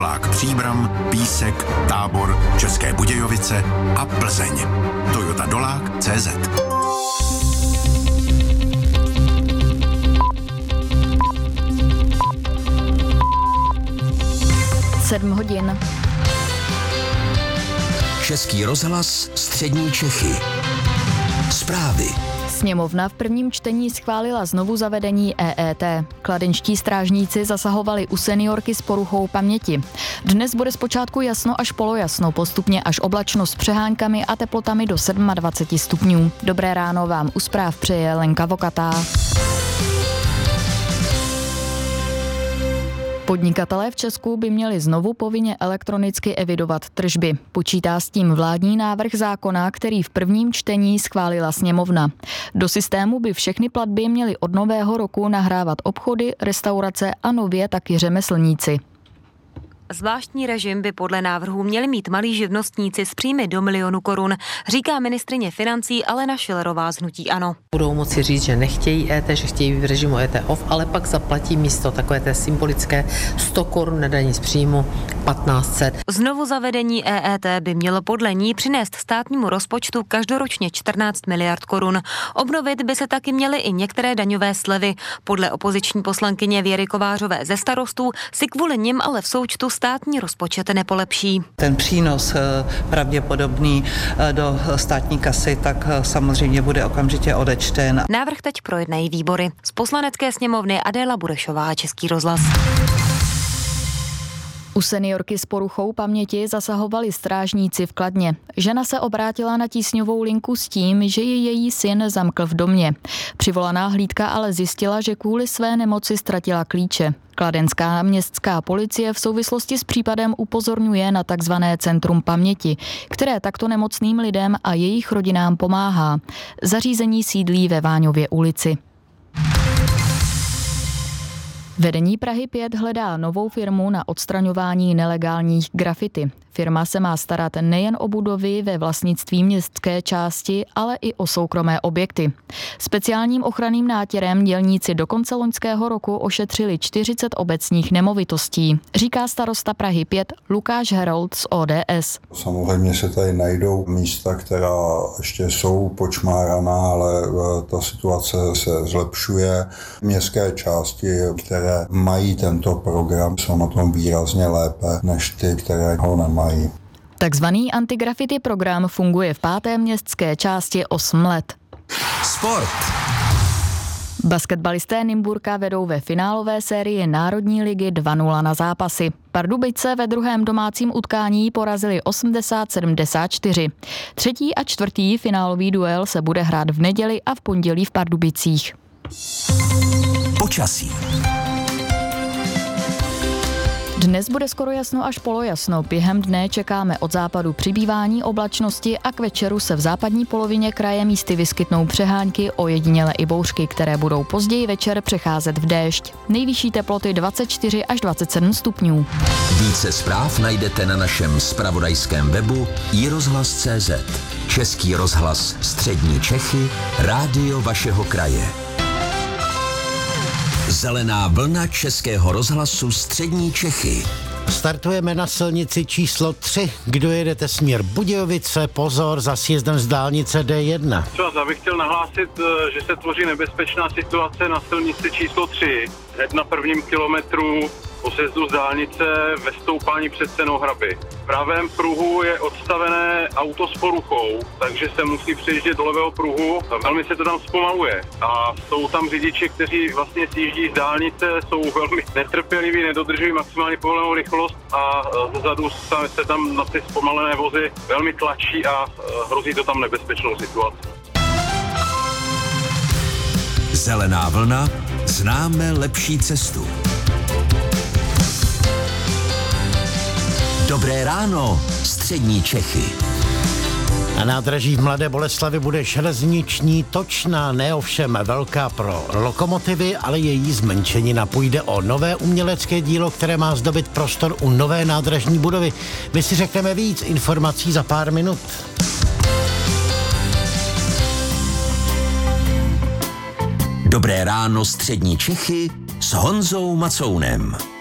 Lák Příbram, Písek, Tábor, České Budějovice a Plzeň. Toyota Dolák CZ. 7 hodin. Český rozhlas, střední Čechy. Zprávy. Sněmovna v prvním čtení schválila znovu zavedení EET. Kladenští strážníci zasahovali u seniorky s poruchou paměti. Dnes bude zpočátku jasno až polojasno, postupně až oblačno s přeháňkami a teplotami do 27 stupňů. Dobré ráno vám u zpráv přeje Lenka Vokatá. Podnikatelé v Česku by měli znovu povinně elektronicky evidovat tržby. Počítá s tím vládní návrh zákona, který v prvním čtení schválila sněmovna. Do systému by všechny platby měly od nového roku nahrávat obchody, restaurace a nově taky řemeslníci. Zvláštní režim by podle návrhu měli mít malí živnostníci s příjmy do 1 000 000 korun, říká ministryně financí Alena Schillerová z hnutí ANO. Budou moci říct, že nechtějí EET, že chtějí v režimu EET off, ale pak zaplatí místo takové té symbolické 100 korun na daní z příjmu 1500. Znovu zavedení EET by mělo podle ní přinést státnímu rozpočtu každoročně 14 miliard korun. Obnovit by se taky měly i některé daňové slevy. Podle opoziční poslankyně Věry Kovářové ze Starostů si kvůli nim ale v součtu státní rozpočet nepolepší. Ten přínos pravděpodobný do státní kasy tak samozřejmě bude okamžitě odečten. Návrh teď projednají výbory. Z Poslanecké sněmovny Adéla Burešová, Český rozhlas. U seniorky s poruchou paměti zasahovali strážníci v Kladně. Žena se obrátila na tísňovou linku s tím, že ji její syn zamkl v domě. Přivolaná hlídka ale zjistila, že kvůli své nemoci ztratila klíče. Kladenská městská policie v souvislosti s případem upozorňuje na takzvané Centrum paměti, které takto nemocným lidem a jejich rodinám pomáhá. Zařízení sídlí ve Váňově ulici. Vedení Prahy 5 hledá novou firmu na odstraňování nelegálních grafity. Firma se má starat nejen o budovy ve vlastnictví městské části, ale i o soukromé objekty. Speciálním ochranným nátěrem dělníci do konce loňského roku ošetřili 40 obecních nemovitostí, říká starosta Prahy 5 Lukáš Herold z ODS. Samozřejmě se tady najdou místa, která ještě jsou počmáraná, ale ta situace se zlepšuje. Městské části, které mají tento program, jsou na tom výrazně lépe než ty, které ho nemají. Takzvaný antigrafity program funguje v 5. městské části 8 let. Sport. Basketbalisté Nymburka vedou ve finálové sérii Národní ligy 2-0 na zápasy. Pardubice ve druhém domácím utkání porazili 80-74. Třetí a čtvrtý finálový duel se bude hrát v neděli a v pondělí v Pardubicích. Počasí. Dnes bude skoro jasno až polojasno. Během dne čekáme od západu přibývání oblačnosti a k večeru se v západní polovině kraje místy vyskytnou přehánky, ojediněle i bouřky, které budou později večer přecházet v déšť. Nejvyšší teploty 24 až 27 stupňů. Více zpráv najdete na našem zpravodajském webu iRozhlas.cz. Český rozhlas, střední Čechy, rádio vašeho kraje. Zelená vlna Českého rozhlasu střední Čechy. Startujeme na silnici číslo 3. Kdo jedete směr Budějovice, pozor za sjezdem z dálnice D1. Já bych chtěl nahlásit, že se tvoří nebezpečná situace na silnici číslo 3. Hned na prvním kilometru po sjezdu z dálnice ve stoupání před Cenohraby. V pravém pruhu je odstavené auto s poruchou, takže se musí přejíždět do levého pruhu. Velmi se to tam zpomaluje a jsou tam řidiči, kteří vlastně sjíždí z dálnice, jsou velmi netrpěliví, nedodržují maximálně povolenou rychlost a zezadu se tam na ty zpomalené vozy velmi tlačí a hrozí to tam nebezpečnou situaci. Zelená vlna, známe lepší cestu. Dobré ráno, střední Čechy. Na nádraží v Mladé Boleslavi bude železniční točná, ne ovšem velká pro lokomotivy, ale její zmenšenina. Půjde o nové umělecké dílo, které má zdobit prostor u nové nádražní budovy. My si řekneme víc informací za pár minut. Dobré ráno, střední Čechy s Honzou Macounem.